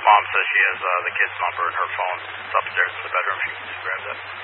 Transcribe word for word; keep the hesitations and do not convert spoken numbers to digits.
mom says she has uh, the kid's number in her phone. It's upstairs in the bedroom. She can just grab that.